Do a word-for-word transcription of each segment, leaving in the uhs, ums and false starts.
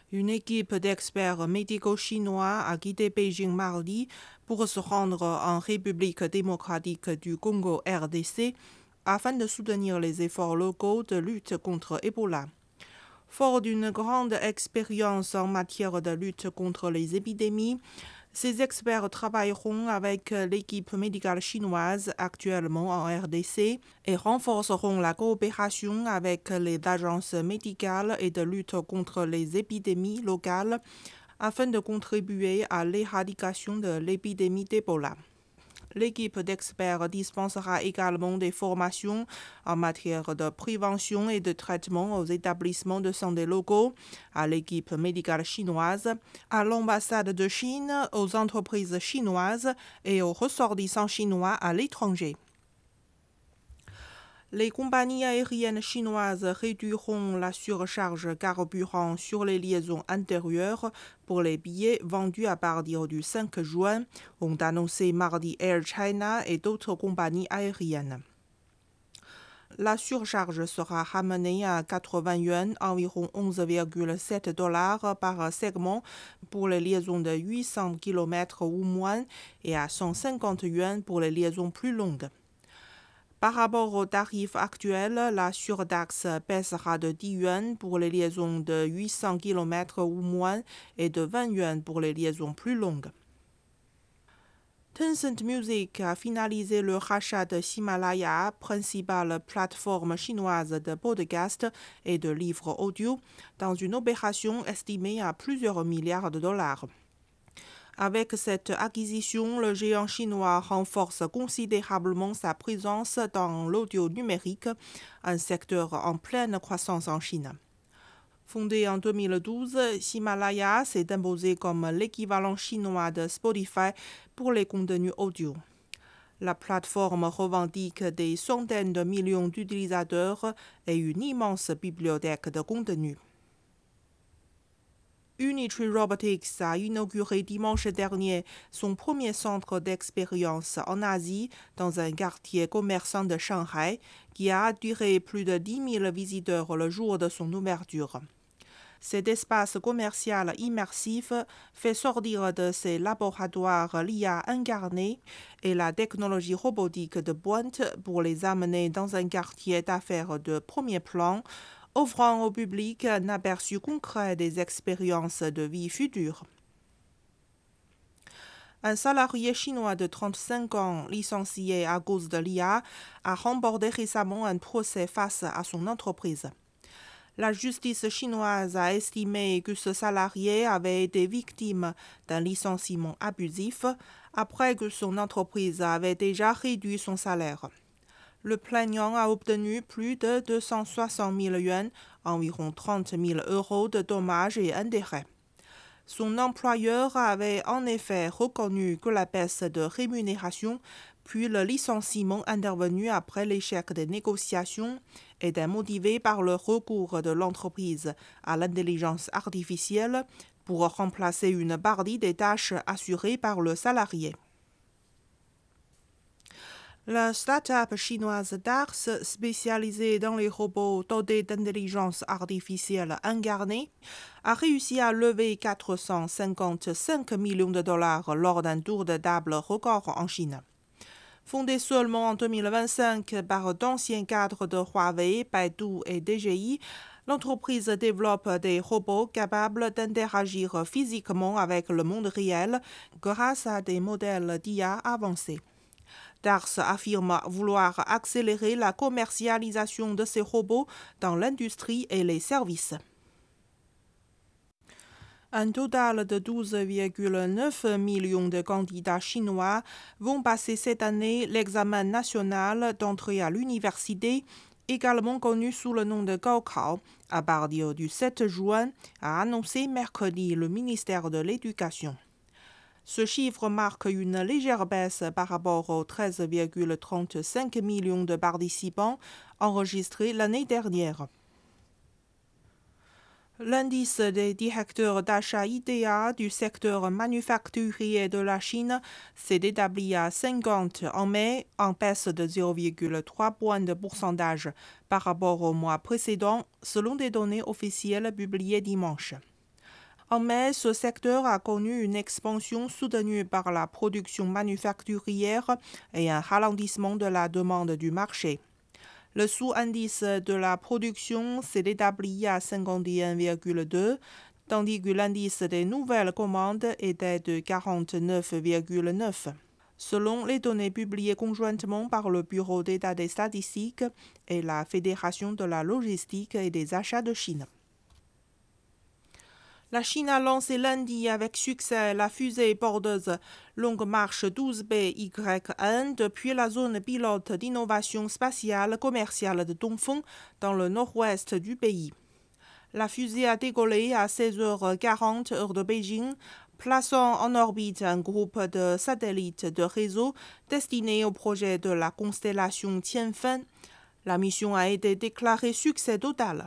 Une équipe d'experts médicaux chinois a quitté Beijing mardi pour se rendre en République démocratique du Congo R D C afin de soutenir les efforts locaux de lutte contre Ebola. Fort d'une grande expérience en matière de lutte contre les épidémies, ces experts travailleront avec l'équipe médicale chinoise actuellement en R D C et renforceront la coopération avec les agences médicales et de lutte contre les épidémies locales afin de contribuer à l'éradication de l'épidémie d'Ebola. L'équipe d'experts dispensera également des formations en matière de prévention et de traitement aux établissements de santé locaux, à l'équipe médicale chinoise, à l'ambassade de Chine, aux entreprises chinoises et aux ressortissants chinois à l'étranger. Les compagnies aériennes chinoises réduiront la surcharge carburant sur les liaisons intérieures pour les billets vendus à partir du cinq juin, ont annoncé mardi Air China et d'autres compagnies aériennes. La surcharge sera ramenée à quatre-vingts yuan, environ onze virgule sept dollars par segment pour les liaisons de huit cents kilomètres ou moins et à cent cinquante yuan pour les liaisons plus longues. Par rapport au tarif actuel, la surtaxe baissera de dix yuan pour les liaisons de huit cents kilomètres ou moins et de vingt yuan pour les liaisons plus longues. Tencent Music a finalisé le rachat de Himalaya, principale plateforme chinoise de podcast et de livres audio, dans une opération estimée à plusieurs milliards de dollars. Avec cette acquisition, le géant chinois renforce considérablement sa présence dans l'audio numérique, un secteur en pleine croissance en Chine. Fondé en deux mille douze, Himalaya s'est imposé comme l'équivalent chinois de Spotify pour les contenus audio. La plateforme revendique des centaines de millions d'utilisateurs et une immense bibliothèque de contenus. Unitree Robotics a inauguré dimanche dernier son premier centre d'expérience en Asie dans un quartier commerçant de Shanghai qui a attiré plus de dix mille visiteurs le jour de son ouverture. Cet espace commercial immersif fait sortir de ses laboratoires l'I A incarnée et la technologie robotique de pointe pour les amener dans un quartier d'affaires de premier plan, offrant au public un aperçu concret des expériences de vie futures. Un salarié chinois de trente-cinq ans, licencié à cause de l'I A, a remporté récemment un procès face à son entreprise. La justice chinoise a estimé que ce salarié avait été victime d'un licenciement abusif après que son entreprise avait déjà réduit son salaire. Le plaignant a obtenu plus de deux cent soixante mille yuan, environ trente mille euros de dommages et intérêts. Son employeur avait en effet reconnu que la baisse de rémunération, puis le licenciement intervenu après l'échec des négociations, était motivé par le recours de l'entreprise à l'intelligence artificielle pour remplacer une partie des tâches assurées par le salarié. La start-up chinoise Dars, spécialisée dans les robots dotés d'intelligence artificielle incarnée, a réussi à lever quatre cent cinquante-cinq millions de dollars lors d'un tour de table record en Chine. Fondée seulement en deux mille vingt-cinq par d'anciens cadres de Huawei, Baidu et D J I, l'entreprise développe des robots capables d'interagir physiquement avec le monde réel grâce à des modèles d'I A avancés. Dars affirme vouloir accélérer la commercialisation de ces robots dans l'industrie et les services. Un total de douze virgule neuf millions de candidats chinois vont passer cette année l'examen national d'entrée à l'université, également connu sous le nom de Gaokao, à partir du sept juin, a annoncé mercredi le ministère de l'Éducation. Ce chiffre marque une légère baisse par rapport aux treize virgule trente-cinq millions de participants enregistrés l'année dernière. L'indice des directeurs d'achat I T A du secteur manufacturier de la Chine s'est établi à cinquante en mai, en baisse de zéro virgule trois points de pourcentage par rapport au mois précédent, selon des données officielles publiées dimanche. En mai, ce secteur a connu une expansion soutenue par la production manufacturière et un ralentissement de la demande du marché. Le sous-indice de la production s'est établi à cinquante et un virgule deux, tandis que l'indice des nouvelles commandes était de quarante-neuf virgule neuf. Selon les données publiées conjointement par le Bureau d'État des statistiques et la Fédération de la logistique et des achats de Chine. La Chine a lancé lundi avec succès la fusée porteuse Longue Marche douze B Y un depuis la zone pilote d'innovation spatiale commerciale de Dongfeng dans le nord-ouest du pays. La fusée a décollé à seize heures quarante heure de Beijing, plaçant en orbite un groupe de satellites de réseau destinés au projet de la constellation Tianfen. La mission a été déclarée succès total.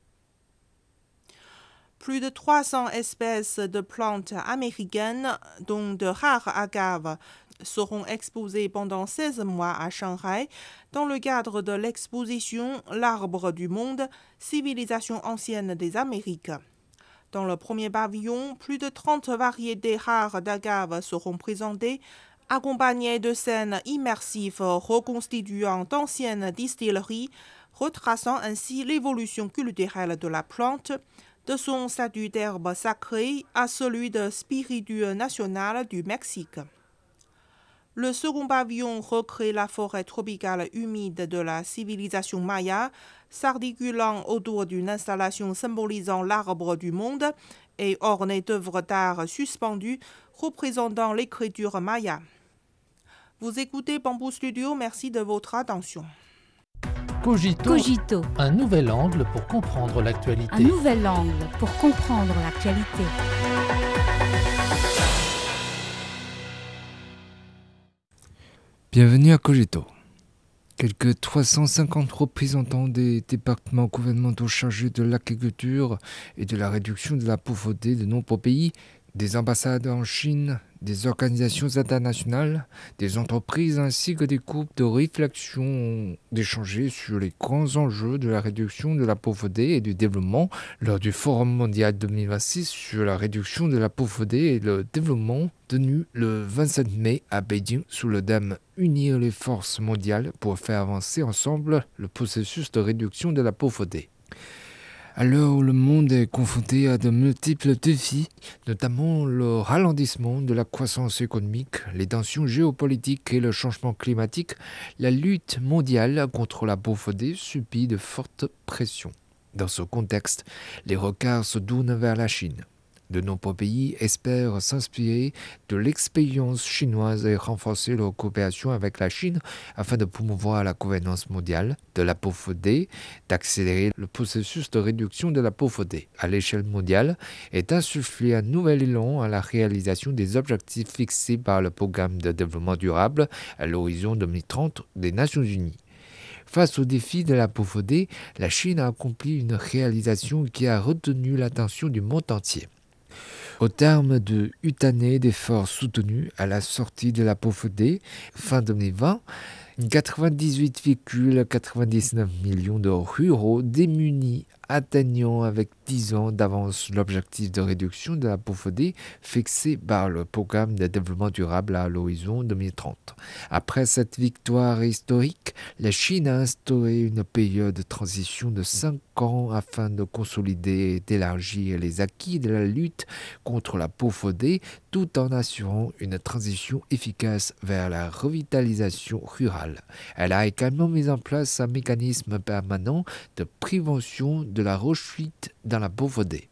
Plus de trois cents espèces de plantes américaines, dont de rares agaves, seront exposées pendant seize mois à Shanghai dans le cadre de l'exposition L'arbre du monde, civilisation ancienne des Amériques. Dans le premier pavillon, plus de trente variétés rares d'agaves seront présentées, accompagnées de scènes immersives reconstituant d'anciennes distilleries, retraçant ainsi l'évolution culturelle de la plante, de son statut d'herbe sacrée à celui de spiritueux national du Mexique. Le second pavillon recrée la forêt tropicale humide de la civilisation maya, s'articulant autour d'une installation symbolisant l'arbre du monde et ornée d'œuvres d'art suspendues représentant l'écriture maya. Vous écoutez Bamboo Studio, merci de votre attention. Cogito, Cogito, un nouvel angle pour comprendre l'actualité. un nouvel angle pour comprendre l'actualité. Bienvenue à Cogito. Quelques trois cent cinquante représentants des départements gouvernementaux chargés de l'agriculture et de la réduction de la pauvreté de nombreux pays, des ambassades en Chine, des organisations internationales, des entreprises ainsi que des groupes de réflexion ont échangé sur les grands enjeux de la réduction de la pauvreté et du développement lors du Forum mondial deux mille vingt-six sur la réduction de la pauvreté et le développement tenu le vingt-sept mai à Beijing sous le thème « Unir les forces mondiales pour faire avancer ensemble le processus de réduction de la pauvreté ». À l'heure où le monde est confronté à de multiples défis, notamment le ralentissement de la croissance économique, les tensions géopolitiques et le changement climatique, la lutte mondiale contre la pauvreté subit de fortes pressions. Dans ce contexte, les regards se tournent vers la Chine. De nombreux pays espèrent s'inspirer de l'expérience chinoise et renforcer leur coopération avec la Chine afin de promouvoir la gouvernance mondiale de la pauvreté, d'accélérer le processus de réduction de la pauvreté à l'échelle mondiale et d'insuffler un nouvel élan à la réalisation des objectifs fixés par le programme de développement durable à l'horizon deux mille trente des Nations Unies. Face au défi de la pauvreté, la Chine a accompli une réalisation qui a retenu l'attention du monde entier. Au terme de huit années d'efforts soutenus à la sortie de la pauvreté, fin deux mille vingt, quatre-vingt-dix-huit virgule quatre-vingt-dix-neuf millions de ruraux démunis atteignant avec dix ans d'avance l'objectif de réduction de la pauvreté fixé par le programme de développement durable à l'horizon deux mille trente. Après cette victoire historique, la Chine a instauré une période de transition de cinq ans afin de consolider et d'élargir les acquis de la lutte contre la pauvreté tout en assurant une transition efficace vers la revitalisation rurale. Elle a également mis en place un mécanisme permanent de prévention de la rechute dans la pauvreté.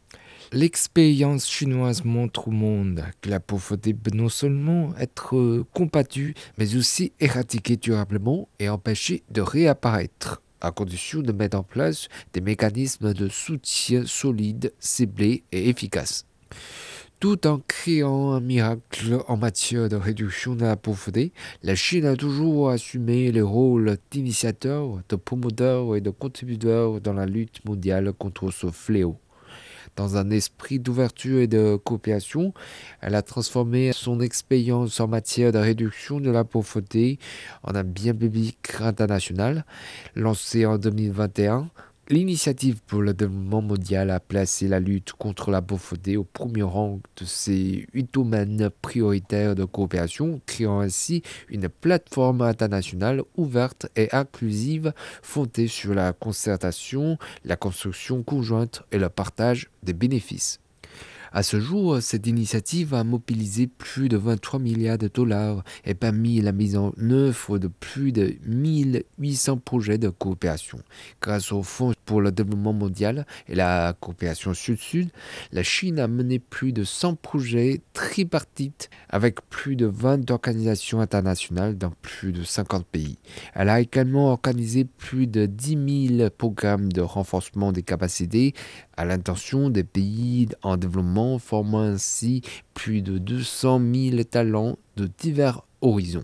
L'expérience chinoise montre au monde que la pauvreté peut non seulement être combattue, mais aussi éradiquée durablement et empêchée de réapparaître, à condition de mettre en place des mécanismes de soutien solides, ciblés et efficaces. Tout en créant un miracle en matière de réduction de la pauvreté, la Chine a toujours assumé le rôle d'initiateur, de promoteur et de contributeur dans la lutte mondiale contre ce fléau. Dans un esprit d'ouverture et de coopération, elle a transformé son expérience en matière de réduction de la pauvreté en un bien public international. Lancé en deux mille vingt et un, L'initiative pour le développement mondial a placé la lutte contre la pauvreté au premier rang de ses huit domaines prioritaires de coopération, créant ainsi une plateforme internationale ouverte et inclusive fondée sur la concertation, la construction conjointe et le partage des bénéfices. À ce jour, cette initiative a mobilisé plus de vingt-trois milliards de dollars et permis la mise en œuvre de plus de mille huit cents projets de coopération. Grâce au Fonds pour le développement mondial et la coopération sud-sud, la Chine a mené plus de cent projets tripartites avec plus de vingt organisations internationales dans plus de cinquante pays. Elle a également organisé plus de dix mille programmes de renforcement des capacités à l'intention des pays en développement, formant ainsi plus de deux cent mille talents de divers horizons.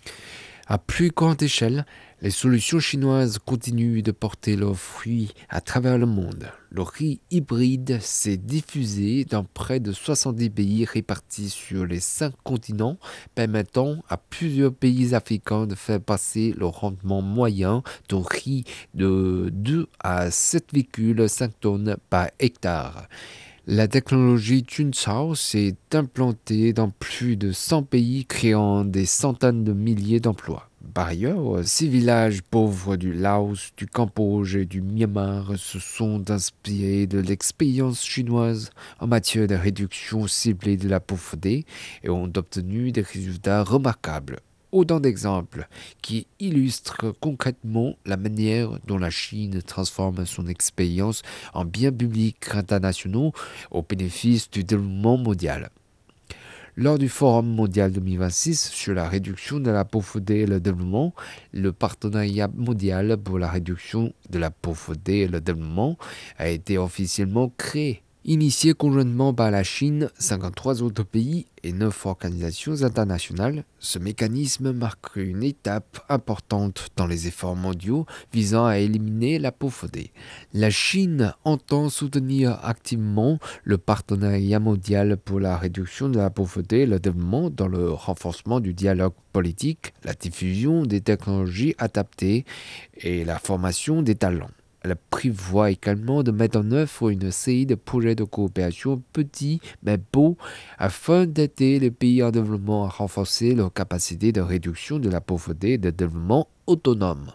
À plus grande échelle, les solutions chinoises continuent de porter leurs fruits à travers le monde. Le riz hybride s'est diffusé dans près de soixante-dix pays répartis sur les cinq continents, permettant à plusieurs pays africains de faire passer le rendement moyen de riz de deux à sept virgule cinq tonnes par hectare. La technologie Tunsao s'est implantée dans plus de cent pays, créant des centaines de milliers d'emplois. Par ailleurs, ces villages pauvres du Laos, du Cambodge et du Myanmar se sont inspirés de l'expérience chinoise en matière de réduction ciblée de la pauvreté et ont obtenu des résultats remarquables. Autant d'exemples qui illustrent concrètement la manière dont la Chine transforme son expérience en biens publics internationaux au bénéfice du développement mondial. Lors du Forum mondial deux mille vingt-six sur la réduction de la pauvreté et le développement, le Partenariat mondial pour la réduction de la pauvreté et le développement a été officiellement créé. Initié conjointement par la Chine, cinquante-trois autres pays et neuf organisations internationales, ce mécanisme marque une étape importante dans les efforts mondiaux visant à éliminer la pauvreté. La Chine entend soutenir activement le Partenariat mondial pour la réduction de la pauvreté et le développement dans le renforcement du dialogue politique, la diffusion des technologies adaptées et la formation des talents. Elle prévoit également de mettre en œuvre une série de projets de coopération petits mais beaux afin d'aider les pays en développement à renforcer leur capacité de réduction de la pauvreté et de développement autonome.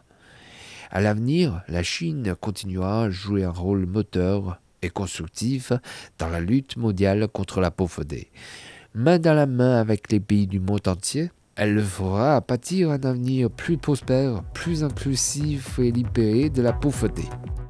À l'avenir, la Chine continuera à jouer un rôle moteur et constructif dans la lutte mondiale contre la pauvreté. Main dans la main avec les pays du monde entier, elle œuvrera à bâtir un avenir plus prospère, plus inclusif et libéré de la pauvreté.